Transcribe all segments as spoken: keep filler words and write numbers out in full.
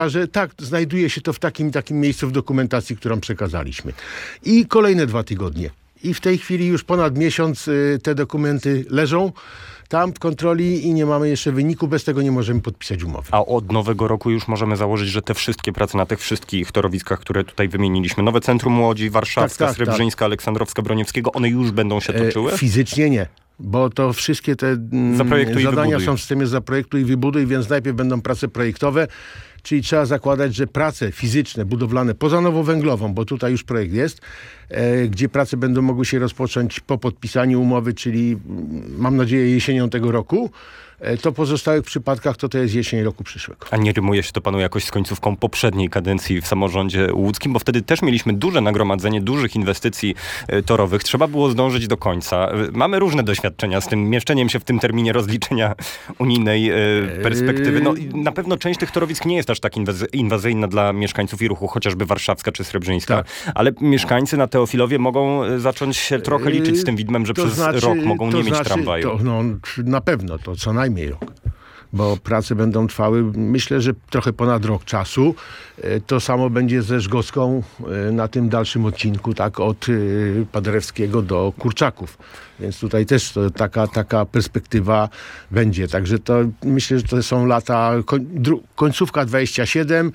że tak, znajduje się to w takim takim miejscu w dokumentacji, którą przekazaliśmy. I kolejne dwa tygodnie. I w tej chwili już ponad miesiąc y, te dokumenty leżą tam w kontroli i nie mamy jeszcze wyniku. Bez tego nie możemy podpisać umowy. A od nowego roku już możemy założyć, że te wszystkie prace na tych wszystkich torowiskach, które tutaj wymieniliśmy, Nowe Centrum Łodzi, Warszawska, tak, tak, Srebrzyńska, tak. Aleksandrowska, Broniewskiego, one już będą się toczyły? E, fizycznie nie. Bo to wszystkie te mm, zadania są w systemie Zaprojektuj i Wybuduj, więc najpierw będą prace projektowe, czyli trzeba zakładać, że prace fizyczne, budowlane, poza Nową Węglową, bo tutaj już projekt jest, e, gdzie prace będą mogły się rozpocząć po podpisaniu umowy, czyli mam nadzieję jesienią tego roku, e, to w pozostałych przypadkach to to jest jesień roku przyszłego. A nie rymuje się to panu jakoś z końcówką poprzedniej kadencji w samorządzie łódzkim, bo wtedy też mieliśmy duże nagromadzenie dużych inwestycji e, torowych. Trzeba było zdążyć do końca. Mamy różne doświadczenia z tym mieszczeniem się w tym terminie rozliczenia unijnej e, perspektywy. No, na pewno część tych torowisk nie jest aż tak inwazy- inwazyjna dla mieszkańców i ruchu, chociażby Warszawska czy Srebrzyńska, tak. Ale mieszkańcy na Teofilowie mogą zacząć się trochę liczyć z tym widmem, że to przez znaczy, rok mogą nie znaczy, mieć tramwaju. To, no, na pewno, to co najmniej rok. Bo prace będą trwały, myślę, że trochę ponad rok czasu. To samo będzie ze Żgowską na tym dalszym odcinku, tak, od Paderewskiego do Kurczaków. Więc tutaj też to taka, taka perspektywa będzie. Także to myślę, że to są lata, końcówka dwadzieścia siedem,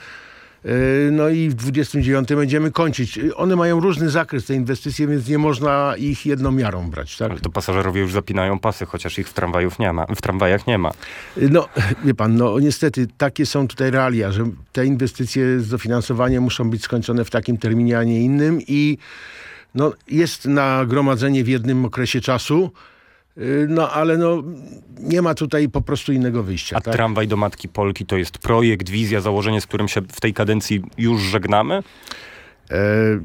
no i w dwudziestym dziewiątym będziemy kończyć. One mają różny zakres, te inwestycje, więc nie można ich jedną miarą brać. Tak? Ale to pasażerowie już zapinają pasy, chociaż ich w tramwajów nie ma, w tramwajach nie ma. No, wie pan, no niestety takie są tutaj realia, że te inwestycje z dofinansowaniem muszą być skończone w takim terminie, a nie innym i no, jest nagromadzenie w jednym okresie czasu. No, ale no, nie ma tutaj po prostu innego wyjścia. A tak? Tramwaj do Matki Polki to jest projekt, wizja, założenie, z którym się w tej kadencji już żegnamy? E,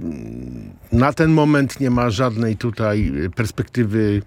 na ten moment nie ma żadnej tutaj perspektywy,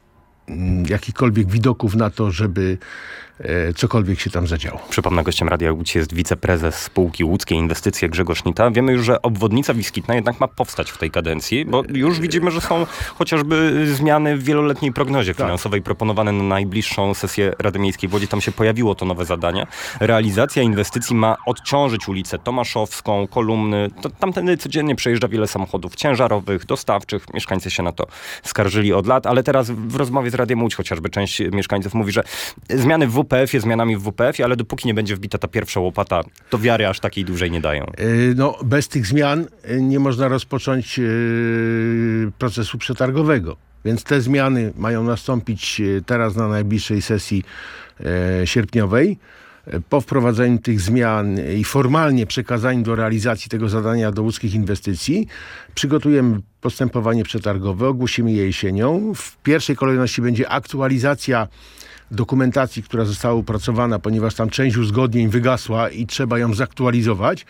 m, jakichkolwiek widoków na to, żeby e, cokolwiek się tam zadziało. Przypomnę, gościem Radia Łódź jest wiceprezes spółki Łódzkie Inwestycje Grzegorz Nita. Wiemy już, że obwodnica Wiskitna jednak ma powstać w tej kadencji, bo już widzimy, że są chociażby zmiany w wieloletniej prognozie finansowej tak. proponowane na najbliższą sesję Rady Miejskiej w Łodzi. Tam się pojawiło to nowe zadanie. Realizacja inwestycji ma odciążyć ulicę Tomaszowską, Kolumny. To, tamtędy codziennie przejeżdża wiele samochodów ciężarowych, dostawczych. Mieszkańcy się na to skarżyli od lat, ale teraz w rozmowie z Radiem Łódź chociażby część mieszkańców mówi, że zmiany w W P F-ie zmianami w W P F-ie, ale dopóki nie będzie wbita ta pierwsza łopata, to wiary aż takiej dłużej nie dają. No, bez tych zmian nie można rozpocząć procesu przetargowego. Więc te zmiany mają nastąpić teraz na najbliższej sesji sierpniowej. Po wprowadzeniu tych zmian i formalnie przekazaniu do realizacji tego zadania do łódzkich inwestycji przygotujemy postępowanie przetargowe, ogłosimy je jesienią. W pierwszej kolejności będzie aktualizacja dokumentacji, która została opracowana, ponieważ tam część uzgodnień wygasła i trzeba ją zaktualizować.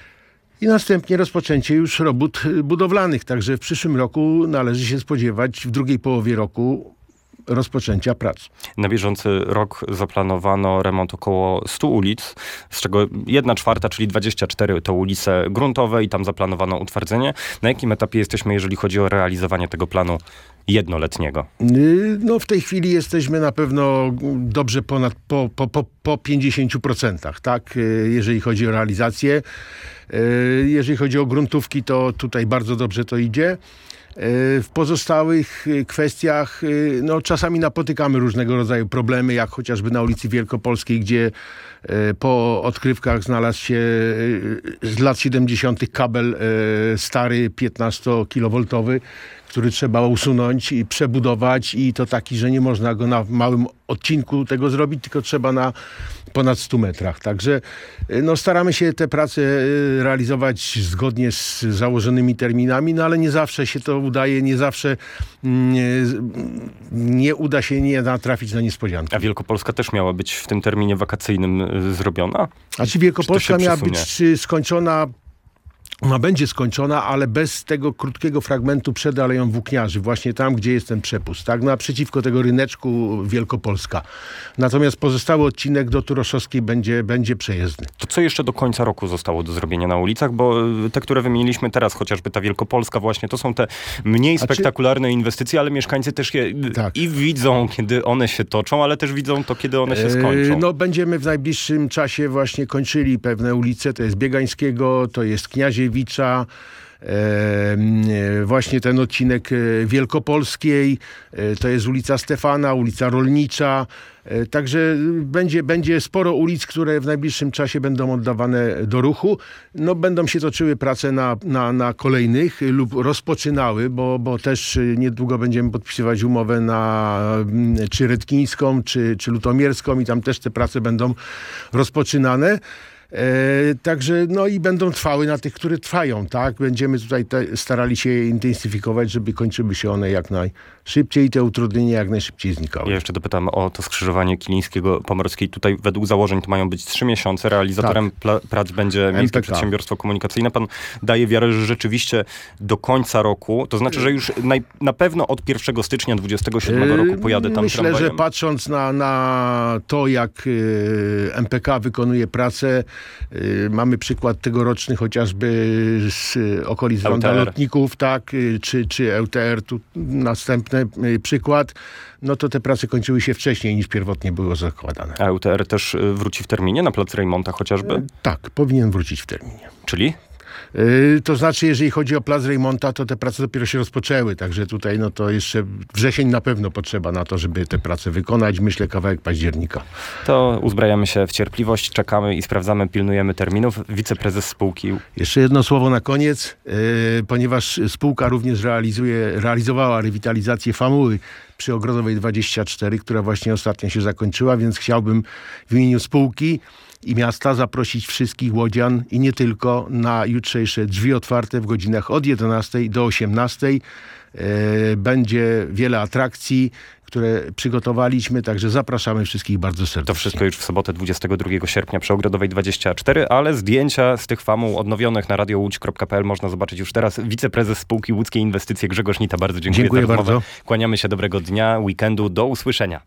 I następnie rozpoczęcie już robót budowlanych. Także w przyszłym roku należy się spodziewać w drugiej połowie roku rozpoczęcia prac. Na bieżący rok zaplanowano remont około stu ulic, z czego jedna czwarta, czyli dwadzieścia cztery to ulice gruntowe i tam zaplanowano utwardzenie. Na jakim etapie jesteśmy, jeżeli chodzi o realizowanie tego planu jednoletniego? No w tej chwili jesteśmy na pewno dobrze ponad po, po, po, po pięćdziesięciu procentach, tak? Jeżeli chodzi o realizację. Jeżeli chodzi o gruntówki, to tutaj bardzo dobrze to idzie. W pozostałych kwestiach no, czasami napotykamy różnego rodzaju problemy, jak chociażby na ulicy Wielkopolskiej, gdzie po odkrywkach znalazł się z lat siedemdziesiątych kabel stary piętnastokilowolt, który trzeba usunąć i przebudować i to taki, że nie można go na małym odcinku tego zrobić, tylko trzeba na ponad stu metrach. Także no, staramy się te prace realizować zgodnie z założonymi terminami, no ale nie zawsze się to udaje, nie zawsze nie, nie uda się nie natrafić na niespodziankę. A Wielkopolska też miała być w tym terminie wakacyjnym zrobiona? Znaczy Wielkopolska miała być skończona Ona będzie skończona, ale bez tego krótkiego fragmentu przed Aleją Włókniarzy, właśnie tam, gdzie jest ten przepust, tak, naprzeciwko tego ryneczku Wielkopolska. Natomiast pozostały odcinek do Turoszowskiej będzie, będzie przejezdny. To co jeszcze do końca roku zostało do zrobienia na ulicach? Bo te, które wymieniliśmy teraz, chociażby ta Wielkopolska właśnie, to są te mniej spektakularne czy... inwestycje, ale mieszkańcy też je tak. i widzą, kiedy one się toczą, ale też widzą to, kiedy one się skończą. No będziemy w najbliższym czasie właśnie kończyli pewne ulice, to jest Biegańskiego, to jest Kniaziewicza, E, właśnie ten odcinek Wielkopolskiej, e, to jest ulica Stefana, ulica Rolnicza, e, także będzie, będzie sporo ulic, które w najbliższym czasie będą oddawane do ruchu. No będą się toczyły prace na, na, na kolejnych lub rozpoczynały, bo, bo też niedługo będziemy podpisywać umowę na czy Redkińską, czy, czy Lutomierską i tam też te prace będą rozpoczynane. E, także no i będą trwały na tych, które trwają, tak? Będziemy tutaj te, starali się je intensyfikować, żeby kończyły się one jak najszybciej i te utrudnienia jak najszybciej znikały. Ja jeszcze dopytam o to skrzyżowanie Kilińskiego-Pomorskiej. Tutaj według założeń to mają być trzy miesiące. Realizatorem tak. pla- prac będzie Miejskie Przedsiębiorstwo Komunikacyjne. Pan daje wiarę, że rzeczywiście do końca roku, to znaczy, że już naj, na pewno od pierwszego stycznia dwudziestego siódmego roku pojadę tam Myślę, tramwajem. że patrząc na, na to, jak y, M P K wykonuje pracę, y, mamy przykład tegoroczny chociażby z y, okolic Ronda Lotników, tak, y, czy, czy E U T R, tu następny y, przykład, no to te prace kończyły się wcześniej niż pierwotnie było zakładane. A E U T R też y, wróci w terminie na plac Reymonta chociażby? Y, tak, powinien wrócić w terminie. Czyli? Yy, to znaczy, jeżeli chodzi o plac Reymonta, to te prace dopiero się rozpoczęły, także tutaj no to jeszcze wrzesień na pewno potrzeba na to, żeby te prace wykonać, myślę kawałek października. To uzbrajamy się w cierpliwość, czekamy i sprawdzamy, pilnujemy terminów. Wiceprezes spółki. Jeszcze jedno słowo na koniec, yy, ponieważ spółka również realizuje, realizowała rewitalizację Famuły przy Ogrodowej dwadzieścia cztery, która właśnie ostatnio się zakończyła, więc chciałbym w imieniu spółki i miasta zaprosić wszystkich łodzian i nie tylko na jutrzejsze drzwi otwarte w godzinach od jedenastej do osiemnastej. E, będzie wiele atrakcji, które przygotowaliśmy, także zapraszamy wszystkich bardzo serdecznie. To wszystko już w sobotę dwudziestego drugiego sierpnia przy Ogrodowej dwadzieścia cztery, ale zdjęcia z tych famuł odnowionych na radio łódź kropka p l można zobaczyć już teraz. Wiceprezes spółki Łódzkie Inwestycje Grzegorz Nita, bardzo dziękuję, dziękuję za rozmowę. bardzo. Kłaniamy się, dobrego dnia, weekendu, do usłyszenia.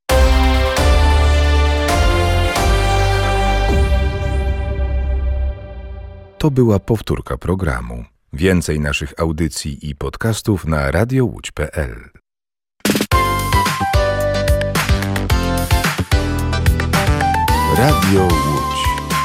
To była powtórka programu. Więcej naszych audycji i podcastów na radio łódź kropka p l. Radio Łódź.